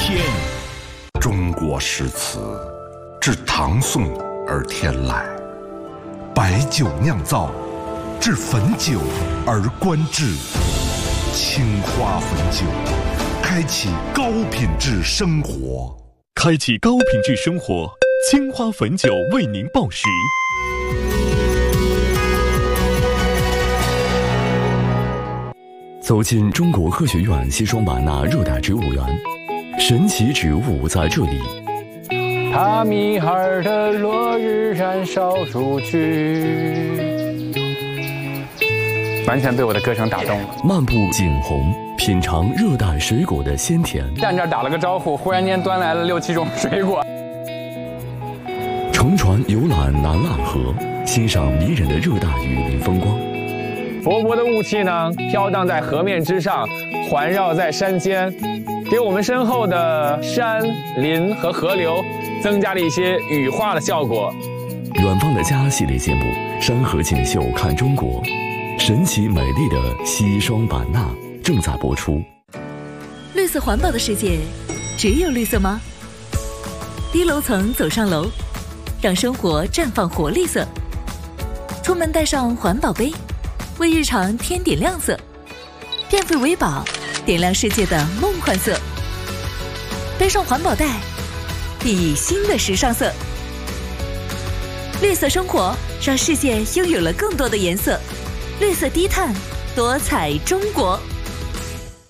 天。 中国诗词自唐宋而天来，白酒酿造，至汾酒而观之。青花汾酒，开启高品质生活。 开启高品质生活，青花汾酒为您报时。 走进中国科学院西双版纳热带植物园，神奇植物在这里。 塔米哈尔的落日燃烧出去，完全被我的歌声打动了。 漫步景洪，品尝热带水果的鲜甜。 站这儿打了个招呼，忽然间端来了6、7种水果。 乘船游览南岸河，欣赏迷人的热带雨林风光。 薄薄的雾气呢，飘荡在河面之上，环绕在山间，给我们身后的山林和河流增加了一些羽化的效果。 远方的家系列节目《山河锦绣看中国》，神奇美丽的西双版纳正在播出。 绿色环保的世界，只有绿色吗？低楼层走上楼，让生活绽放活力色。出门带上环保杯，为日常添点亮色。变废为宝，点亮世界的梦幻色。背上环保袋，熠熠新的时尚色。绿色生活，让世界拥有了更多的颜色。绿色低碳，多彩中国。